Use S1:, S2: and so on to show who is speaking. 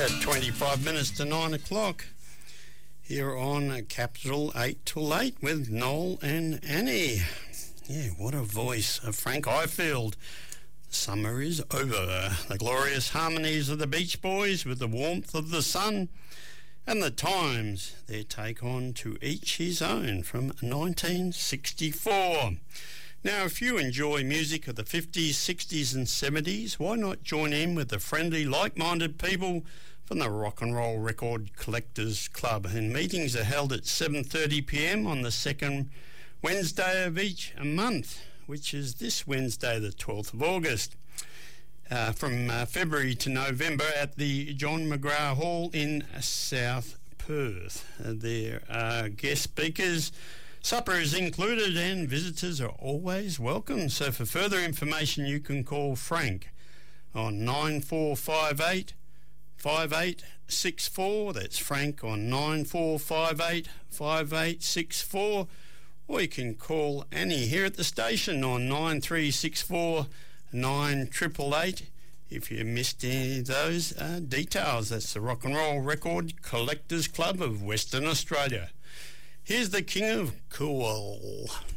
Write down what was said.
S1: At 25 minutes to 9 o'clock here on Capital 8 till 8 with Noel and Annie. Yeah, what a voice of Frank Ifield. Summer is over. The glorious harmonies of the Beach Boys with the warmth of the sun, and the Times, their take on To Each His Own from 1964. Now, if you enjoy music of the 50s, 60s and 70s, why not join in with the friendly, like-minded people from the Rock and Roll Record Collectors Club? And meetings are held at 7:30pm on the second Wednesday of each month, which is this Wednesday, the 12th of August. From February to November at the John McGrath Hall in South Perth. There are guest speakers. Supper is included and visitors are always welcome. So for further information, you can call Frank on 9458 5864. That's Frank on 9458 5864. Or you can call Annie here at the station on 9364 9888 if you missed any of those details. That's the Rock and Roll Record Collectors Club of Western Australia. Here's the King of Cool.